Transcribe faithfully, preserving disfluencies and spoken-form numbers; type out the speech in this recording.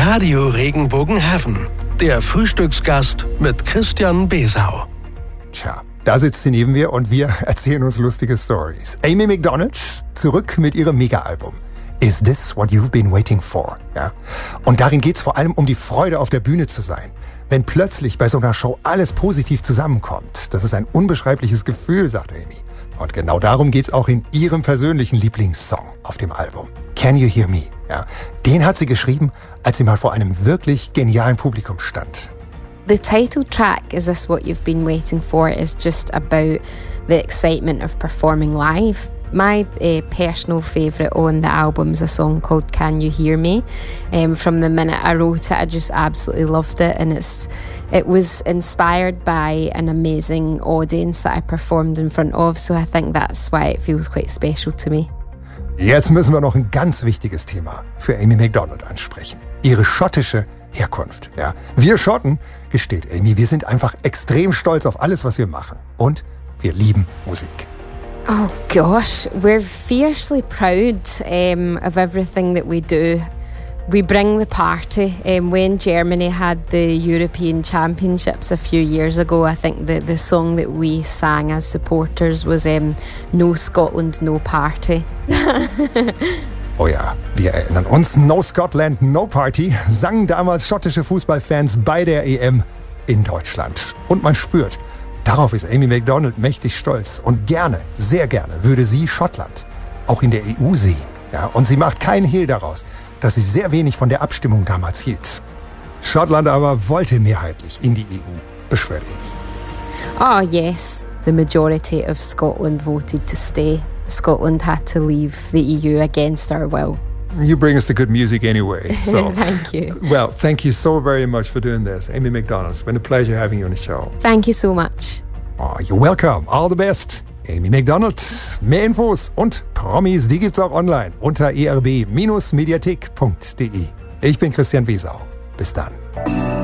Radio Regenbogenhafen. Der Frühstücksgast mit Christian Besau. Tja, da sitzt sie neben mir und wir erzählen uns lustige Stories. Amy Macdonald, zurück mit ihrem Mega-Album. Is this what you've been waiting for? Ja. Und darin geht's vor allem um die Freude, auf der Bühne zu sein. Wenn plötzlich bei so einer Show alles positiv zusammenkommt. Das ist ein unbeschreibliches Gefühl, sagt Amy. Und genau darum geht's auch in ihrem persönlichen Lieblingssong auf dem Album. Can You Hear Me? Ja. Den hat sie geschrieben, als sie mal vor einem wirklich genialen Publikum stand. The title track, Is This What You've Been Waiting For, is just about the excitement of performing live. My uh, personal favourite on the album is a song called Can You Hear Me? Um, from the minute I wrote it, I just absolutely loved it, and it's it was inspired by an amazing audience that I performed in front of, so I think that's why it feels quite special to me. Jetzt müssen wir noch ein ganz wichtiges Thema für Amy Macdonald ansprechen. Ihre schottische Herkunft. Ja. Wir Schotten, gesteht Amy, wir sind einfach extrem stolz auf alles, was wir machen. Und wir lieben Musik. Oh gosh, we're fiercely proud um, of everything that we do. We bring the party. Um, when Germany had the European Championships a few years ago, I think the, the song that we sang as supporters was um, No Scotland, No Party. Oh ja, wir erinnern uns, No Scotland, No Party sangen damals schottische Fußballfans bei der E M in Deutschland. Und man spürt, darauf ist Amy Macdonald mächtig stolz und gerne, sehr gerne würde sie Schottland auch in der E U sehen. Ja, und sie macht keinen Hehl daraus, dass sie sehr wenig von der Abstimmung damals hielt. Schottland aber wollte mehrheitlich in die E U, beschwört Amy. Oh yes, the majority of Scotland voted to stay. Scotland had to leave the E U against our will. You bring us the good music anyway. So. Thank you. Well, thank you so very much for doing this. Amy Macdonald, it's been a pleasure having you on the show. Thank you so much. Oh, you're welcome. All the best. Amy Macdonald. Mehr Infos und Promis, die gibt's auch online unter e r b Bindestrich mediathek punkt d e. Ich bin Christian Besau. Bis dann.